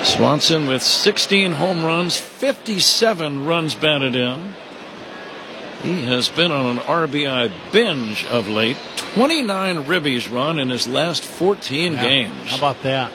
Swanson with 16 home runs, 57 runs batted in. He has been on an RBI binge of late. 29 ribbies run in his last 14 games. How about that?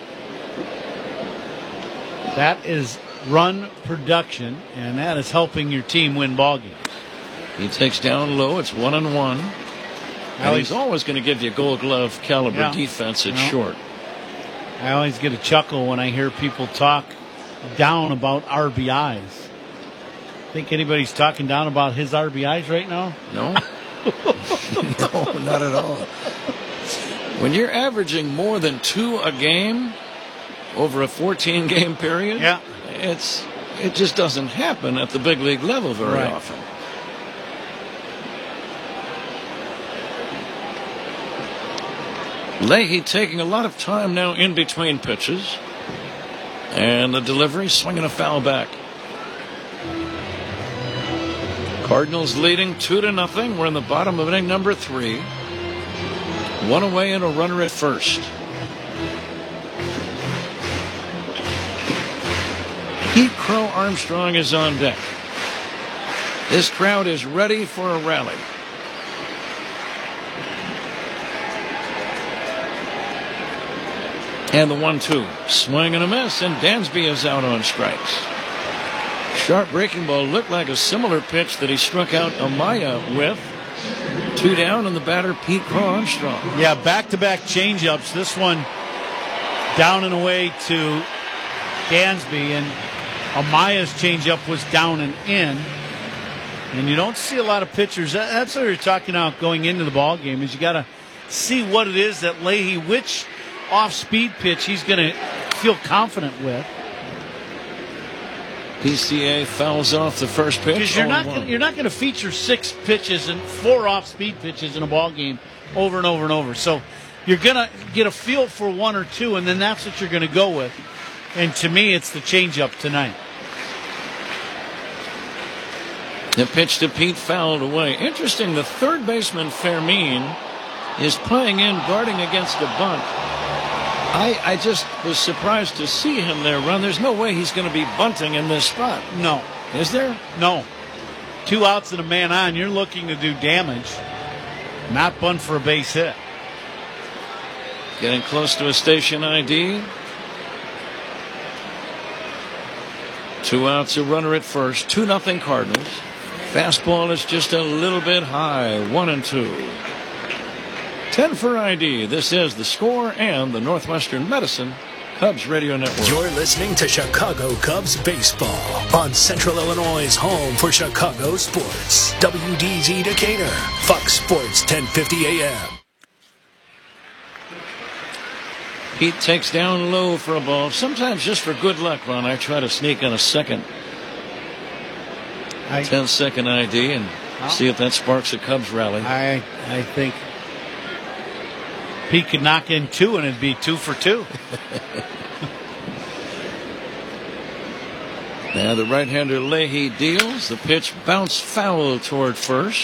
That is run production, and that is helping your team win ball games. He takes down low. It's 1-1. And he's always going to give you Gold Glove caliber defense at short. I always get a chuckle when I hear people talk down about RBIs. Think anybody's talking down about his RBIs right now? No. No, not at all. When you're averaging more than 2 a game over a 14-game period, it just doesn't happen at the big league level very often. Leahy taking a lot of time now in between pitches. And the delivery, swinging a foul back. Cardinals leading 2-0. We're in the bottom of inning number 3. 1 away and a runner at first. Pete Crow Armstrong is on deck. This crowd is ready for a rally. And the 1-2. Swing and a miss, and Dansby is out on strikes. Sharp breaking ball looked like a similar pitch that he struck out Amaya with. 2 down, and the batter, Pete Crow Armstrong. Yeah, back-to-back changeups. This one down and away to Dansby, and Amaya's changeup was down and in. And you don't see a lot of pitchers. That's what you're talking about going into the ball game. Is you got to see what it is that Leahy, which off-speed pitch he's going to feel confident with. PCA fouls off the first pitch. Because you're not going to feature 6 pitches and 4 off-speed pitches in a ball game over and over and over. So you're going to get a feel for 1 or 2, and then that's what you're going to go with. And to me, it's the changeup tonight. The pitch to Pete fouled away. Interesting, the third baseman, Fermin, is playing in, guarding against a bunt. I just was surprised to see him there run. There's no way he's going to be bunting in this spot. No. Is there? No. 2 outs and a man on. You're looking to do damage, not bunt for a base hit. Getting close to a station ID. 2 outs, a runner at first. 2-0 Cardinals. Fastball is just a little bit high. 1-2. 10 for ID. This is The Score and the Northwestern Medicine Cubs Radio Network. You're listening to Chicago Cubs baseball on Central Illinois' home for Chicago sports. WDZ Decatur, Fox Sports 1050 AM. Pete takes down low for a ball. Sometimes just for good luck, Ron, I try to sneak on a second 10-second ID and see if that sparks a Cubs rally. I think Pete could knock in 2 and it'd be 2 for 2. Now the right-hander Leahy deals. The pitch bounced foul toward first.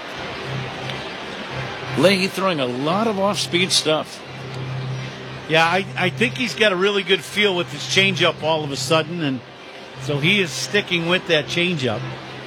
Leahy throwing a lot of off-speed stuff. Yeah, I think he's got a really good feel with his changeup all of a sudden, and so he is sticking with that changeup.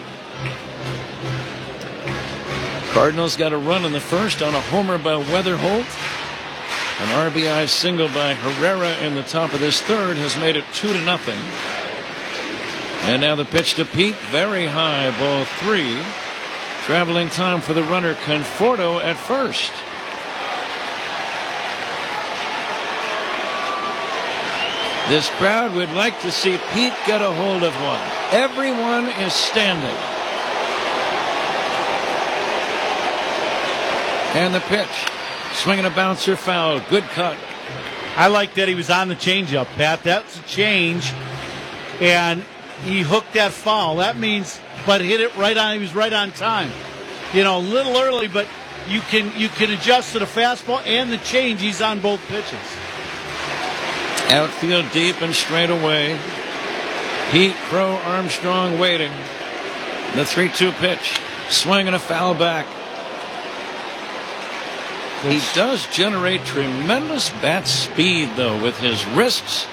Cardinals got a run in the first on a homer by Weatherholt. An RBI single by Herrera in the top of this third has made it 2-0. And now the pitch to Pete, very high, ball 3. Traveling time for the runner Conforto at first. This crowd would like to see Pete get a hold of one. Everyone is standing. And the pitch. Swinging a bouncer, foul. Good cut. I like that he was on the changeup, Pat. That's a change. And he hooked that foul. That means, but hit it right on. He was right on time. You know, a little early, but you can adjust to the fastball and the change. He's on both pitches. Outfield deep and straight away. Pete Crow Armstrong waiting. The 3-2 pitch. Swinging a foul back. He does generate tremendous bat speed, though, with his wrists